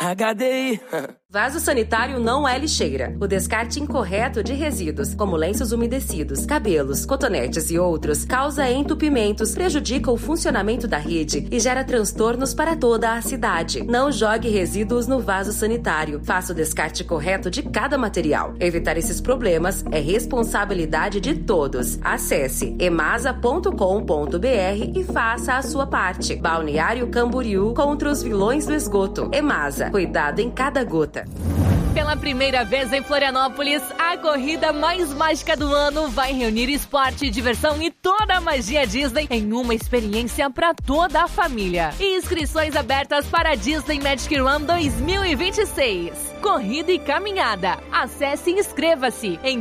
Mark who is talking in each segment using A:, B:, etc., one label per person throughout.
A: HD.
B: Vaso sanitário não é lixeira. O descarte incorreto de resíduos, como lenços umedecidos, cabelos, cotonetes e outros, causa entupimentos, prejudica o funcionamento da rede e gera transtornos para toda a cidade. Não jogue resíduos no vaso sanitário. Faça o descarte correto de cada material. Evitar esses problemas é responsabilidade de todos. Acesse emasa.com.br e faça a sua parte. Balneário Camboriú contra os vilões do esgoto. Emasa, cuidado em cada gota.
C: Pela primeira vez em Florianópolis, a corrida mais mágica do ano vai reunir esporte, diversão e toda a magia Disney em uma experiência para toda a família. Inscrições abertas para a Disney Magic Run 2026. Corrida e caminhada. Acesse e inscreva-se em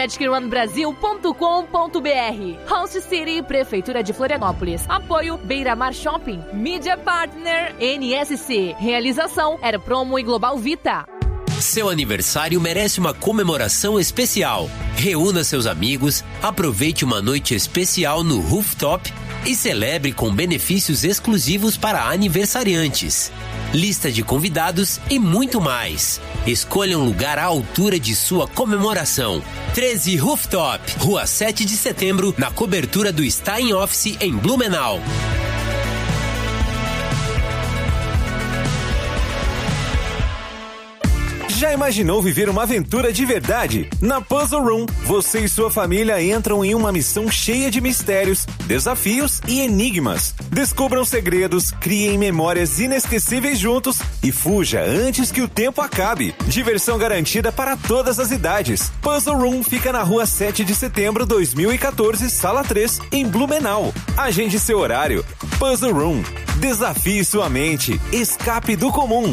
C: disneymagicrunbrasil.com.br. Host City, Prefeitura de Florianópolis. Apoio Beira Mar Shopping. Media Partner NSC. Realização Era Promo e Global Vita.
D: Seu aniversário merece uma comemoração especial. Reúna seus amigos, aproveite uma noite especial no Rooftop e celebre com benefícios exclusivos para aniversariantes. Lista de convidados e muito mais. Escolha um lugar à altura de sua comemoração. 13 Rooftop, Rua 7 de Setembro, na cobertura do Stein Office em Blumenau.
E: Já imaginou viver uma aventura de verdade? Na Puzzle Room, você e sua família entram em uma missão cheia de mistérios, desafios e enigmas. Descubram segredos, criem memórias inesquecíveis juntos e fuja antes que o tempo acabe. Diversão garantida para todas as idades. Puzzle Room fica na Rua 7 de Setembro, 2014, Sala 3, em Blumenau. Agende seu horário. Puzzle Room. Desafie sua mente. Escape do comum.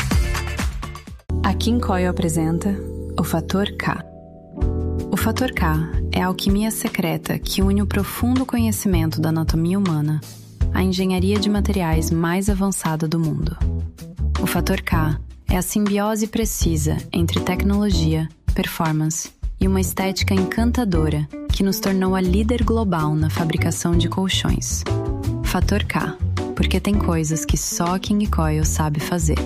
F: A Kim Coyle apresenta o Fator K. O Fator K é a alquimia secreta que une o profundo conhecimento da anatomia humana à engenharia de materiais mais avançada do mundo. O Fator K é a simbiose precisa entre tecnologia, performance e uma estética encantadora que nos tornou a líder global na fabricação de colchões. Fator K, porque tem coisas que só a King Coyle sabe fazer.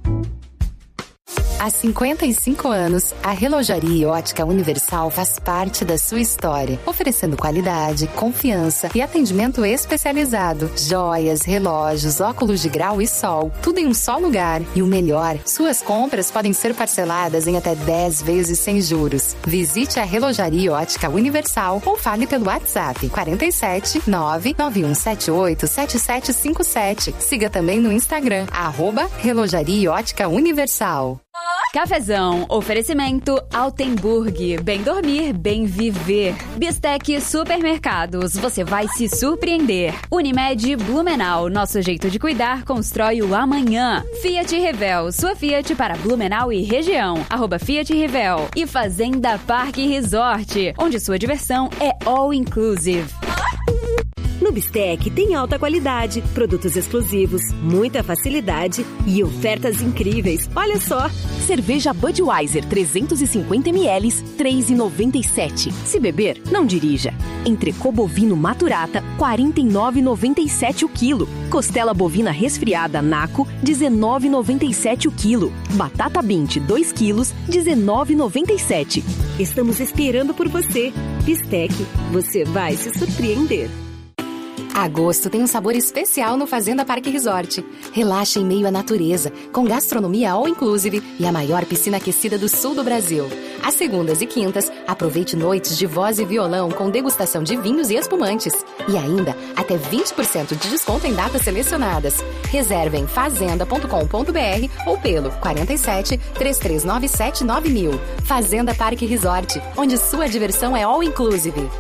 G: Há 55 anos, a Relojaria Ótica Universal faz parte da sua história, oferecendo qualidade, confiança e atendimento especializado. Joias, relógios, óculos de grau e sol, tudo em um só lugar. E o melhor, suas compras podem ser parceladas em até 10 vezes sem juros. Visite a Relojaria Ótica Universal ou fale pelo WhatsApp 47 99178 7757. Siga também no Instagram, @Relojaria Ótica Universal.
H: Cafezão, oferecimento Altenburg, bem dormir, bem viver. Bistec Supermercados, você vai se surpreender. Unimed Blumenau, nosso jeito de cuidar constrói o amanhã. Fiat Revel, sua Fiat para Blumenau e região, @Fiat Revel. E Fazenda Parque Resort, onde sua diversão é all inclusive.
I: No Bistec tem alta qualidade, produtos exclusivos, muita facilidade e ofertas incríveis. Olha só! Cerveja Budweiser 350 ml, R$ 3,97. Se beber, não dirija. Entrecô bovino maturata, R$ 49,97 o quilo. Costela bovina resfriada Naco, R$ 19,97 o quilo. Batata Bint 2 quilos, R$ 19,97. Estamos esperando por você. Bistec, você vai se surpreender.
G: Agosto tem um sabor especial no Fazenda Parque Resort. Relaxe em meio à natureza, com gastronomia all inclusive e a maior piscina aquecida do sul do Brasil. Às segundas e quintas, aproveite noites de voz e violão com degustação de vinhos e espumantes. E ainda, até 20% de desconto em datas selecionadas. Reserve em fazenda.com.br ou pelo 47 3397 9000. Fazenda Parque Resort, onde sua diversão é all inclusive.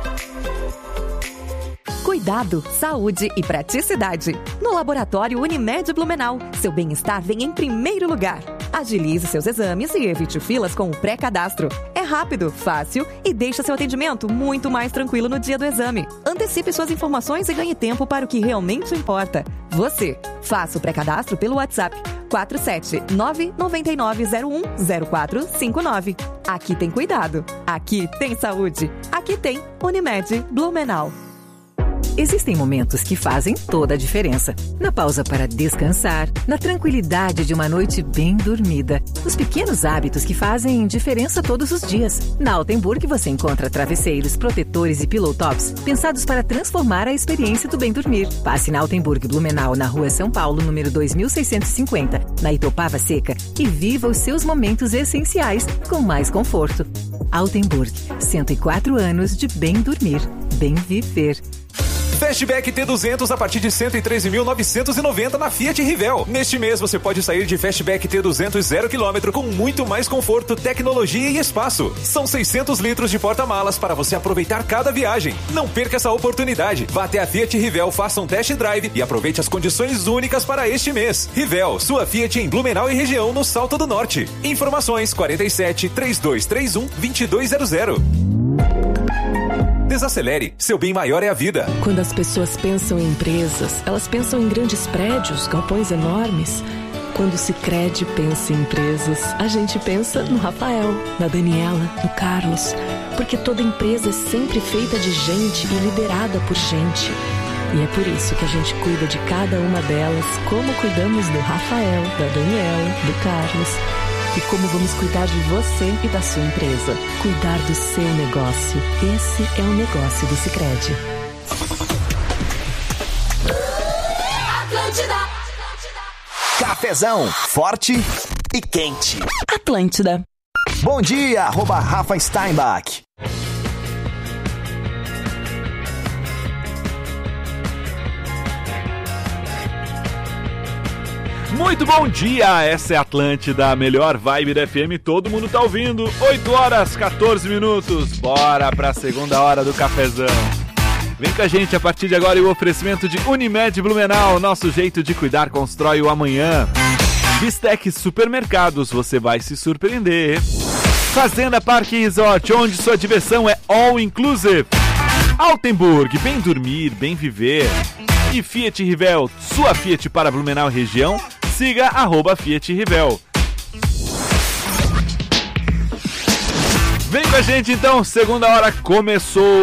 J: Cuidado, saúde e praticidade. No Laboratório Unimed Blumenau, seu bem-estar vem em primeiro lugar. Agilize seus exames e evite filas com o pré-cadastro. É rápido, fácil e deixa seu atendimento muito mais tranquilo no dia do exame. Antecipe suas informações e ganhe tempo para o que realmente importa. Você. Faça o pré-cadastro pelo WhatsApp 479-9901-0459. Aqui tem cuidado. Aqui tem saúde. Aqui tem Unimed Blumenau. Existem momentos que fazem toda a diferença. Na pausa para descansar, na tranquilidade de uma noite bem dormida. Os pequenos hábitos que fazem diferença todos os dias. Na Altenburg você encontra travesseiros, protetores e pillow tops pensados para transformar a experiência do bem dormir. Passe na Altenburg Blumenau, na Rua São Paulo, número 2650, na Itopava Seca, e viva os seus momentos essenciais com mais conforto. Altenburg, 104 anos de bem dormir, bem viver.
E: Fastback T200 a partir de 113.990 na Fiat Rivel. Neste mês você pode sair de Fastback T200 0 km com muito mais conforto, tecnologia e espaço. São 600 litros de porta-malas para você aproveitar cada viagem. Não perca essa oportunidade. Vá até a Fiat Rivel, faça um test drive e aproveite as condições únicas para este mês. Rivel, sua Fiat em Blumenau e região no Salto do Norte. Informações 47 3231 2200. Desacelere, seu bem maior é a vida.
A: Quando as pessoas pensam em empresas, elas pensam em grandes prédios, galpões enormes. Quando o Sicredi pensa em empresas, a gente pensa no Rafael, na Daniela, no Carlos. Porque toda empresa é sempre feita de gente e liderada por gente. E é por isso que a gente cuida de cada uma delas, como cuidamos do Rafael, da Daniela, do Carlos. E como vamos cuidar de você e da sua empresa. Cuidar do seu negócio. Esse é o negócio do Sicredi.
K: Atlântida. Cafezão, forte e quente.
A: Atlântida.
K: Bom dia, @Rafa Steinbach.
L: Muito bom dia, essa é a Atlântida, a melhor vibe da FM, todo mundo tá ouvindo, 8 horas, 14 minutos, bora pra segunda hora do cafezão. Vem com a gente a partir de agora e o oferecimento de Unimed Blumenau, nosso jeito de cuidar constrói o amanhã. Bistec Supermercados, você vai se surpreender. Fazenda Parque Resort, onde sua diversão é all inclusive. Altenburg, bem dormir, bem viver. E Fiat Rivel, sua Fiat para Blumenau e região, siga @Fiat Rivel. Vem com a gente então, segunda hora começou.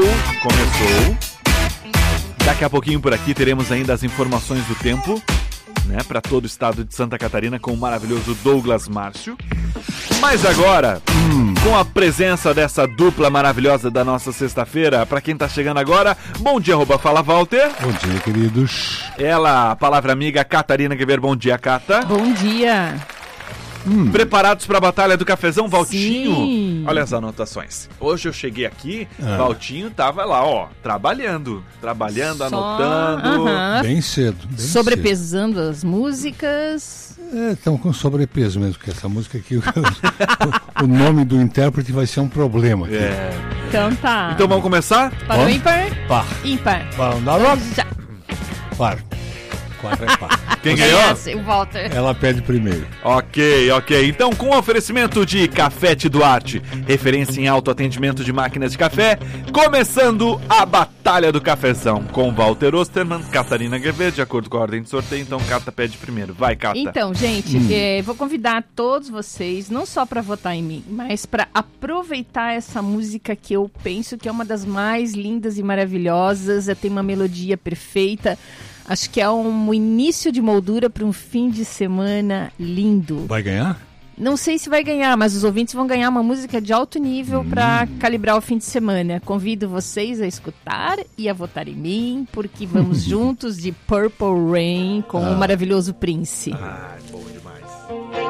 L: Daqui a pouquinho por aqui teremos ainda as informações do tempo, né, para todo o estado de Santa Catarina com o maravilhoso Douglas Márcio. Mas agora, com a presença dessa dupla maravilhosa da nossa sexta-feira, para quem tá chegando agora, bom dia, @Fala Walter.
M: Bom dia, queridos.
L: Ela, a palavra amiga, Catarina Gueber, bom dia, Cata.
N: Bom dia.
L: Preparados para a Batalha do Cafezão, Valtinho?
N: Sim.
L: Olha as anotações. Hoje eu cheguei aqui, Valtinho tava lá, ó, trabalhando, anotando.
M: Bem cedo.
N: Sobrepesando as músicas.
M: Estão com sobrepeso mesmo, porque essa música aqui, o nome do intérprete vai ser um problema aqui.
N: Então tá.
L: Então vamos começar?
N: Para o ímpar?
M: Par.
N: Ímpar.
M: Para dar rock? Par. 4 é par.
L: Quem ganhou?
N: O Walter.
M: Ela pede primeiro.
L: Ok. Então, com o oferecimento de Cafete Duarte, referência em autoatendimento de máquinas de café, começando a Batalha do Cafezão, com Walter Osterman, Catarina Guever, de acordo com a ordem de sorteio. Então, Cata pede primeiro. Vai, Cata.
N: Então, gente, vou convidar todos vocês, não só para votar em mim, mas para aproveitar essa música que eu penso que é uma das mais lindas e maravilhosas. Tem uma melodia perfeita. Acho que é um início de moldura para um fim de semana lindo.
M: Vai ganhar?
N: Não sei se vai ganhar, mas os ouvintes vão ganhar uma música de alto nível para calibrar o fim de semana. Convido vocês a escutar e a votar em mim, porque vamos juntos de Purple Rain com o maravilhoso Prince.
L: Bom demais.